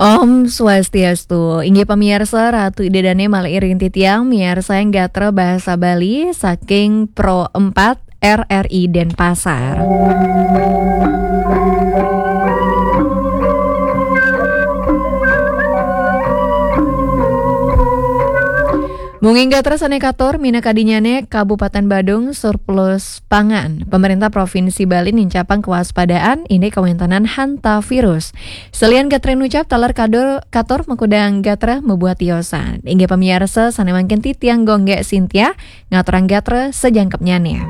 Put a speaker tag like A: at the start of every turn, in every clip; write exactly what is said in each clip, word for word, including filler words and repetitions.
A: Om Swastiastu, inggih pamirsa Ratu Idedane malih iring titiang miarsa yang gatra bahasa Bali saking Pro empat R R I Denpasar. Mungkin gatra sanekator mina kadinyane Kabupaten Badung surplus pangan. Pemerintah Provinsi Bali nincapang kewaspadaan ini kewentanan hanta virus. Selian gatra nucap talar kador kator mengkudang gatra membuat tiosan. Inggih pemirsa sanemangkin titiang gongge Sintia ngaturang gatra sejangkepnyane.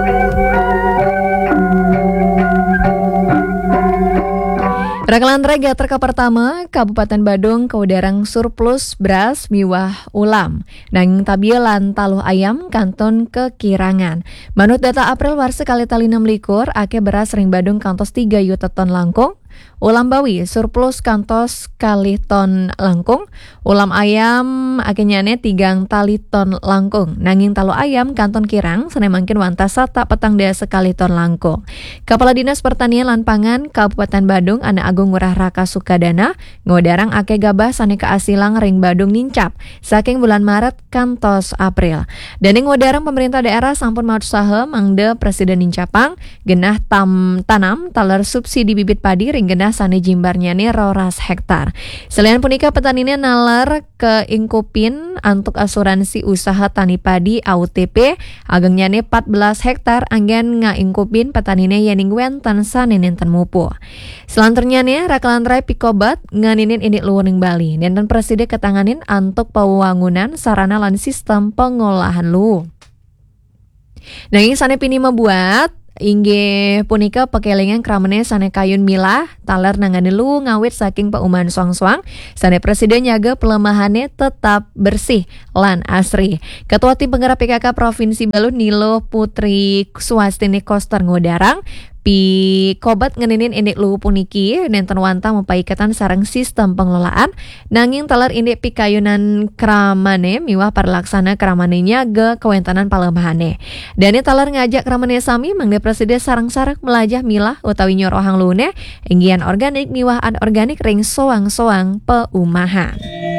A: Rakalantre gatra pertama Kabupaten Badung kaudarang surplus beras miwah ulam nanging tabieu lan taluh ayam kanton kekirangan. Manut data April warsa kali tali enam likur ake beras ring Badung kantos tiga yuta ton langkung. Ulam bawi surplus kantos kali ton langkung. Ulam ayam akenyane tigang tali ton langkung. Nanging talo ayam kanton kirang sanemangkin wantas sata petang dea sekali ton langkung. Kepala Dinas Pertanian lan Pangan Kabupaten Badung Ana Agung Ngurah Raka Sukadana ngodarang ake gabah sane kaasilang ring Badung nincap saking bulan Maret kantos April. Dan ngodarang pemerintah daerah sampun maut saha mangde Presiden nincapang genah tam tanam taler subsidi bibit padi ring genah sane jimbarnya nih roras hektar. Selain punika petanine nalar ke ingkupin untuk asuransi usaha tani padi A U T P agengnya nih empat belas hektar anggen ngaingkupin petanine yening wenten sane nenten mupu. Selanturnya nih rakalantre pikobat nganinin ini luwuning Bali. Nenten presiden ketanganin untuk pembangunan sarana lan sistem pengolahan lu. Nanging sane pini membuat inggih punika pekelingan kramene sane kayun milah taler nangane lu ngawit saking pauman suang-suang sane presiden nyaga pelemahane tetap bersih lan asri. Ketua Tim Penggerak P K K Provinsi Bali Nilo Putri Swastini Koster ngodarang pi kobat ngeninin indik lu puniki nenten wanta mempaiketan sarang sistem pengelolaan nanging talar indik pikayunan kramane miwah parlaksana kramane nyaga kewentanan palemahane. Dani talar ngajak kramane sami mangde presiden sarang-sarang melajah milah utawi nyorohang lune inggian organik miwah anorganik ring soang-soang peumahan.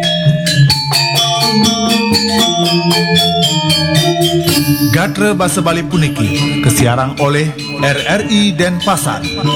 B: Gatra Basa Bali puniki kesiarang oleh R R I Denpasar.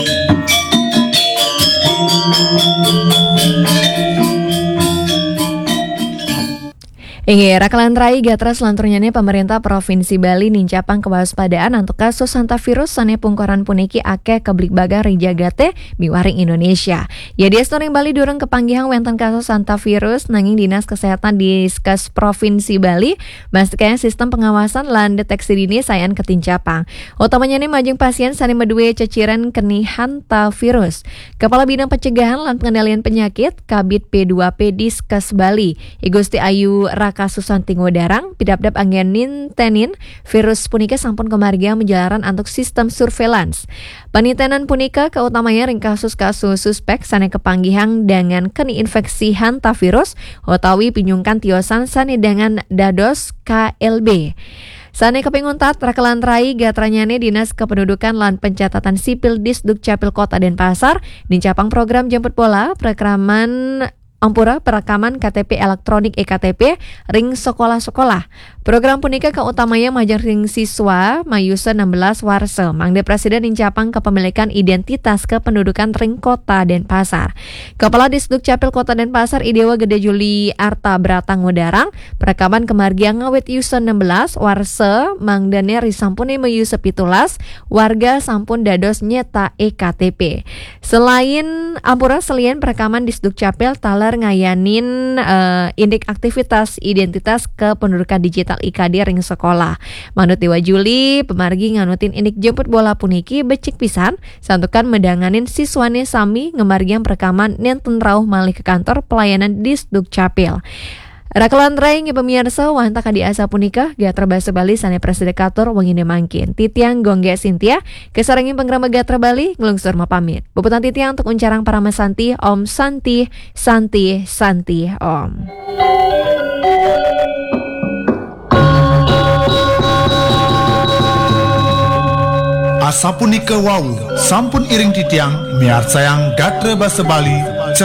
A: Inggih rakalanrai gatra selanturnya pemerintah Provinsi Bali nincapang kewaspadaan untuk kasus hantavirus sane pungkoran puniki ake keblik baga rijagate miwaring Indonesia. Ya di Estoreng Bali durung kepanggihang wenten kasus hantavirus nanging Dinas Kesehatan Diskes Provinsi Bali mastikanya sistem pengawasan lan deteksi dini sayan ketincapang. Utamanya nih majeng pasien sane medue ceciran keni hantavirus. Kepala Bidang Pencegahan lan Pengendalian Penyakit Kabid P dua P Diskes Bali Igusti Ayu Rak Kasusan Tingodarang pidapdap anggen nintenin virus punika sampun kemargia menjalaran untuk sistem surveillance. Penitenan punika keutamanya ring kasus-kasus suspek sane kepanggihang dengan keni infeksi hantavirus utawi pinyungkan tiosan sane dengan dados K L B. Sane kepinguntat rakalanrai gatranyane Dinas Kependudukan lan Pencatatan Sipil Disduk Capil Kota Denpasar dincapang program jemput bola perekaman Ampura perekaman K T P elektronik E K T P ring sekolah-sekolah. Program punika keutamanya majang ring siswa mayusa enam belas warsa. Mangde Presiden nincapang kepemilikan identitas kependudukan ring Kota Denpasar. Kepala Disduk Capil Kota Denpasar Idewa Gede Juli Arta Bratang ngodarang perekaman kemargian ngawit yusa enam belas warsa mangdane risampune mayusa pitulas warga sampun dados nyeta E K T P. Selain Ampura selian perekaman Disduk Capil talar ngayanin uh, indik aktivitas identitas kependudukan digital I K D ring sekolah. Manut Dewa Juli pemargi nganutin indik jemput bola puniki becik pisan santukan medanganin siswane sami ngemargian perekaman nenten rauh malih ke kantor pelayanan Disduk Capil. Rakalanrai nge pemirsa wanta kadi asa punika gatra Basa Bali sane presidekator wengine mangkin. Titiang gongge Sintia kesarangin penggrama gatra Bali ngelungsur mapamit. Puputan titiang untuk uncarang para mesanti Om Santi Santi Santi Om.
B: Asapunika wau sampun iring titiang miar sayang gatra Basa Bali